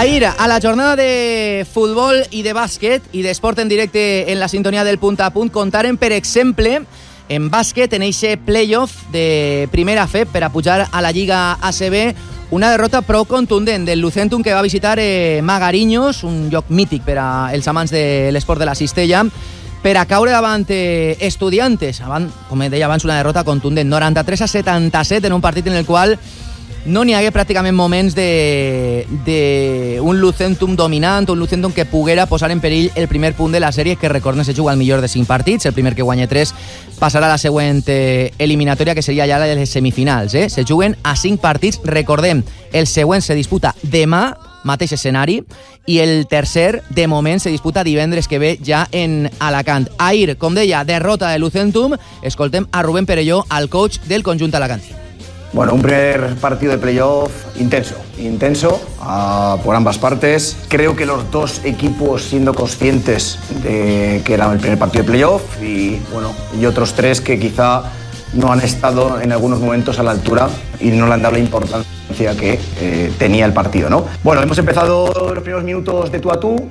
A ir a la jornada de futbol i de bàsquet i d'esport en directe en la sintonia del punt a punt, contarem, per exemple, en bàsquet, en eixe playoff de primera FEP per a pujar a la Lliga ACB, una derrota prou contundent del Lucentum, que va visitar Magariños, un lloc mític per als amants de l'esport de la cistella, per a caure davant Estudiantes. Com deia abans, una derrota contundent, 93-77, en un partit en el qual no n'hi hagué pràcticament moments d'un Lucentum dominant, un Lucentum que poguera posar en perill el primer punt de la sèrie, que recordem se juga al millor de 5 partits, el primer que guanya 3 passarà a la següent eliminatòria, que seria ja la de les semifinals. Se juguen a 5 partits, recordem, el següent se disputa demà, mateix escenari, i el tercer, de moment, se disputa divendres que ve ja en Alacant. Ahir, com deia, derrota de Lucentum. Escoltem a Rubén Perelló, al coach del conjunt alacantí. Bueno, un primer partido de playoff intenso por ambas partes. Creo que los dos equipos, siendo conscientes de que era el primer partido de playoff, y otros 3 que quizá no han estado en algunos momentos a la altura y no le han dado la importancia que tenía el partido, ¿no? Bueno, hemos empezado los primeros minutos de tú a tú,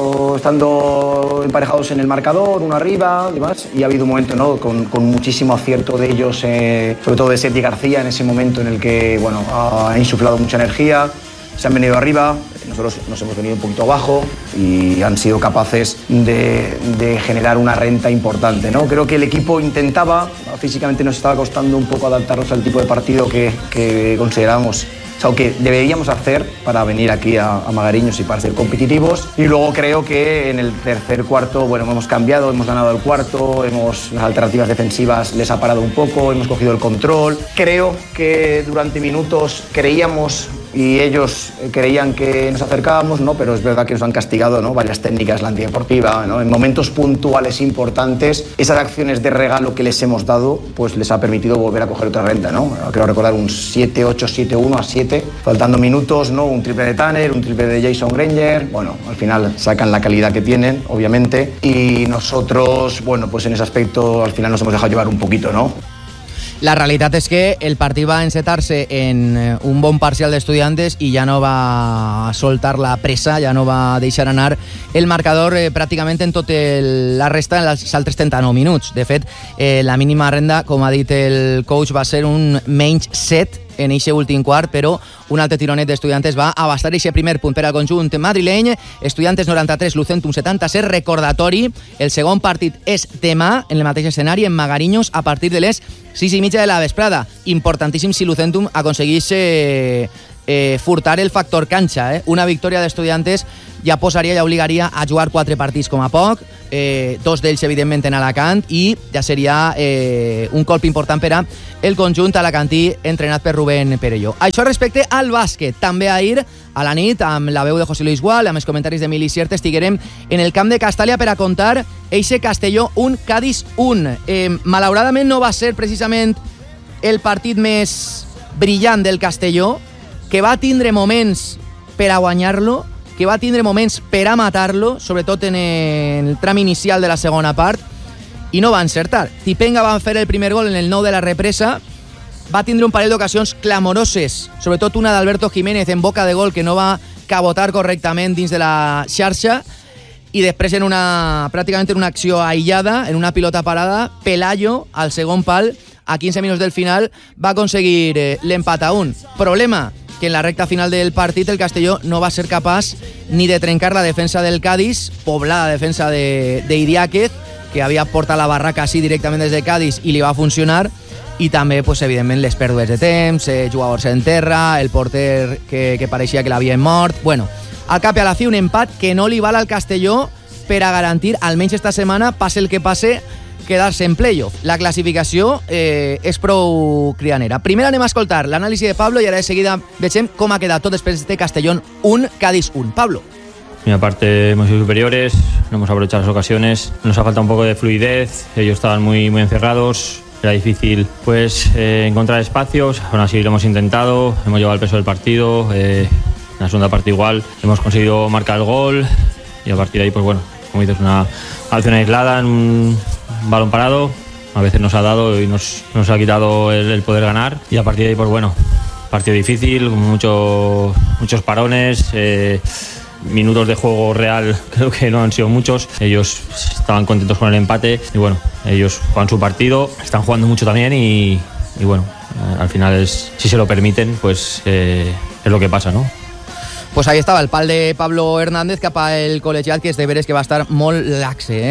estando emparejados en el marcador, uno arriba, demás, y ha habido un momento, ¿no?, con muchísimo acierto de ellos, sobre todo de Sergi García, en ese momento en el que, ha insuflado mucha energía. Se han venido arriba, nosotros nos hemos venido un poquito abajo y han sido capaces de generar una renta importante, ¿no? Creo que el equipo intentaba, físicamente nos estaba costando un poco adaptarnos al tipo de partido que consideramos, o que deberíamos hacer para venir aquí a Magariños y para ser competitivos. Y luego creo que en el tercer cuarto, hemos cambiado, hemos ganado el cuarto, las alternativas defensivas les ha parado un poco, hemos cogido el control. Creo que durante minutos creíamos y ellos creían que nos acercábamos, ¿no? Pero es verdad que nos han castigado, ¿no?, varias técnicas, la antideportiva, ¿no? En momentos puntuales importantes, esas acciones de regalo que les hemos dado, pues les ha permitido volver a coger otra renta, ¿no? Quiero recordar un 7-8, 7-1 a 7, faltando minutos, ¿no? Un triple de Tanner, un triple de Jason Granger. Al final sacan la calidad que tienen, obviamente, y nosotros, en ese aspecto al final nos hemos dejado llevar un poquito, ¿no? La realitat és que el partit va encetar-se en un bon parcial d'Estudiantes i ja no va soltar la pressa, ja no va deixar anar el marcador pràcticament en tota la resta dels altres 39 minuts. De fet, la mínima renda, com ha dit el coach, va ser un menys 7 en eixe últim quart, però un altre tironet d'Estudiantes va abastar eixe primer punt per al conjunt madrileny. Estudiantes 93, Lucentum 77. Recordatori, el segon partit és demà en el mateix escenari, en Magariños, a partir de les 6:30 de la vesprada. Importantíssim si Lucentum aconseguís furtar el factor canxa. Una victòria d'Estudiantes ja posaria, ja obligaria a jugar 4 partits com a poc, 2 d'ells evidentment en Alacant, i ja seria un colp important per a el conjunt alacantí entrenat per Rubén Perelló. Això respecte al bàsquet. També ahir a la nit, amb la veu de José Luis Gual, amb els comentaris d'Emili Cierta, estiguerem en el camp de Castàlia per a contar eixe Castelló 1, Cádiz 1. Malauradament no va ser precisament el partit més brillant del Castelló, que va tindre moments per a guanyar-lo, que va tindre moments per a matar-lo, sobretot en el tram inicial de la segona part, i no va encertar. Tipenga va fer el primer gol en el 9 de la represa, va tindre un parell d'ocasions clamoroses, sobretot una d'Alberto Jiménez en boca de gol que no va cabotar correctament dins de la xarxa, i després pràcticament en una acció aïllada, en una pilota parada, Pelayo, al segon pal, a 15 minuts del final, va aconseguir l'empat a 1. Problema, que en la recta final del partit el Castelló no va ser capaç ni de trencar la defensa del Cádiz, poblada defensa d'Idiáquez, que havia portat la barraca així directament des de Cádiz i li va funcionar, i també, evidentment, les pèrdues de temps, jugadors en terra, el porter que pareixia que l'havia mort. Al cap i a la fi, un empat que no li val al Castelló per a garantir, almenys esta setmana, passe el que passe, quedar-se en playoff. La classificació és prou crianera. Primer anem a escoltar l'anàlisi de Pablo i ara de seguida vegem com ha quedat tot després de Castellón 1, Cádiz 1. Pablo. Primera parte hemos sido superiores, no hemos aprovechado las ocasiones, nos ha faltado un poco de fluidez, ellos estaban muy encerrados, era difícil encontrar espacios, aún así lo hemos intentado, hemos llevado el peso del partido, en la segunda parte igual, hemos conseguido marcar el gol y a partir de ahí, como dices, una acción aislada en un balón parado, a veces nos ha dado y nos ha quitado el poder ganar, y a partir de ahí, partido difícil, con muchos parones, minutos de juego real creo que no han sido muchos. Ellos estaban contentos con el empate y bueno, ellos juegan su partido, están jugando mucho también y bueno, al final si se lo permiten, pues es lo que pasa, ¿no? Pues ahí estava el pal de Pablo Hernández cap al col·legiat, que és de veres que va estar molt laxe,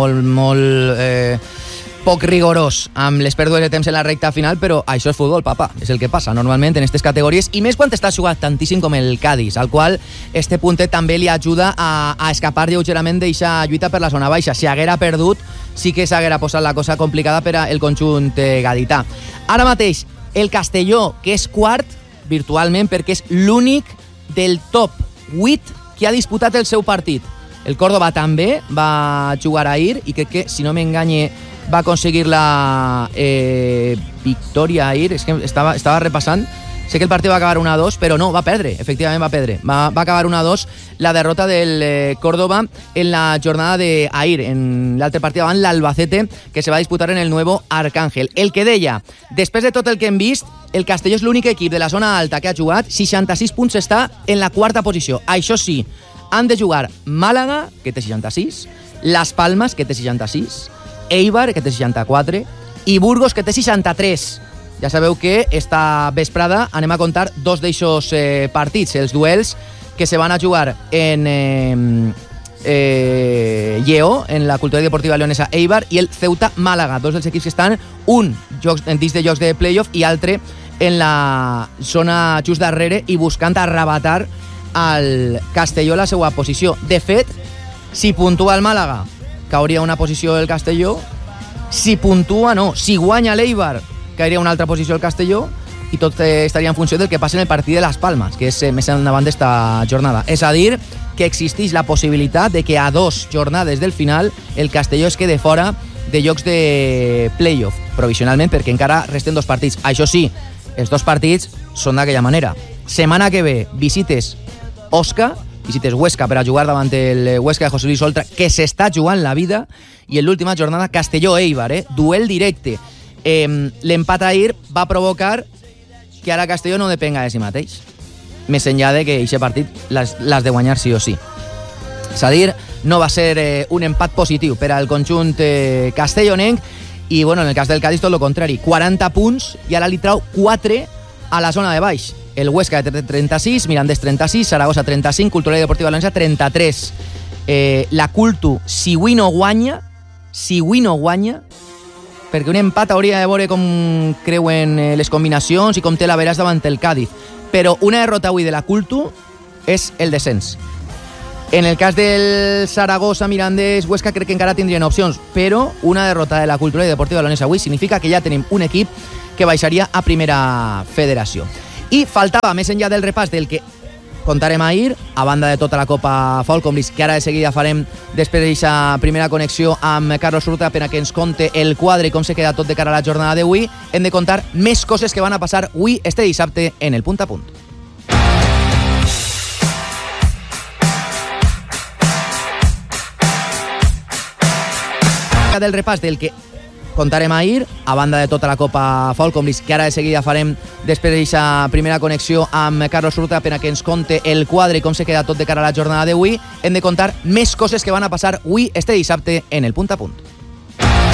molt poc rigorós amb les pèrdues de temps en la recta final, però això és futbol, papa, és el que passa normalment en aquestes categories, i més quan t'estàs jugant tantíssim com el Cádiz, al qual este puntet també li ajuda a escapar lleugerament d'eixa lluita per la zona baixa. Si haguera perdut, sí que s'haguera posat la cosa complicada per al conjunt gadità. Ara mateix, el Castelló, que és quart, virtualment, perquè és l'únic del top 8 que ha disputat el seu partit. El Córdoba també va jugar ahir i crec que, si no m'enganye, va aconseguir la victòria ahir. És que estava repassant. Sé que el partit va acabar 1-2, però no, va perdre, efectivament va perdre. Va acabar 1-2 la derrota del Córdoba en la jornada d'ahir, en l'altre partit davant l'Albacete, que se va disputar en el Nuevo Arcángel. El que deia, després de tot el que hem vist, el Castelló és l'únic equip de la zona alta que ha jugat, 66 punts, està en la quarta posició. Això sí, han de jugar Màlaga, que té 66, Las Palmas, que té 66, Eibar, que té 64, i Burgos, que té 63. Ja sabeu que esta vesprada anem a contar dos d'eixos partits, els duels que se van a jugar en Lleó, en la Cultural Deportiva Leonesa Eibar, i el Ceuta Màlaga, dos dels equips que estan, un dins de jocs de playoff i altre en la zona just darrere i buscant arrabatar al Castelló la seva posició. De fet, si puntua el Màlaga, cauria una posició el Castelló. Si puntua, no. Si guanya l'Eibar, cairia una altra posició el Castelló, i tot estaria en funció del que passa en el partit de Las Palmas, que és més endavant d'esta jornada. És a dir, que existeix la possibilitat de que a 2 jornades del final el Castelló es quede fora de llocs de playoff, provisionalment, perquè encara resten 2 partits. Això sí, els 2 partits són d'aquella manera. Setmana que ve visites Osca, visites Huesca per a jugar davant el Huesca de José Luis Oltra, que s'està jugant la vida, i en l'última jornada Castelló-Eibar, duel directe. L'empat ahir va provocar que ara Castelló no depenga de si mateix, més enllà de que aquest partit l'has de guanyar sí o sí. És a dir, no va ser un empat positiu per al conjunt castellonenc, i bueno, en el cas del Cádiz tot el contrari, 40 punts i ara li trau 4 a la zona de baix. El Huesca de 36, Mirandés 36, Saragossa 35, Cultural Deportiva Leonesa 33. La Cultu, si avui no guanya, perquè un empat hauria de veure com creuen les combinacions i com té la veràs davant el Cádiz, però una derrota avui de la Cultu és el descens. En el cas del Saragossa, Mirandés, Huesca, crec que encara tindrien opcions, però una derrota de la Cultural Deportiva Leonesa avui significa que ja tenim un equip que baixaria a primera federació. I faltava, més enllà del repàs del que contarem ahir, a banda de tota la Copa Falconbridge, que ara de seguida farem després d'aquesta primera connexió amb Carlos Urta per a que ens conte el quadre i com se queda tot de cara a la jornada d'avui, hem de contar més coses que van a passar avui, este dissabte, en el Punt a Punt. Del repàs del que contarem ahir, a banda de tota la Copa Falconbridge, que ara de seguida farem després d'aquesta primera connexió amb Carlos Urta per a que ens conte el quadre i com se queda tot de cara a la jornada d'avui, hem de contar més coses que van a passar avui, este dissabte, en el Punt a Punt.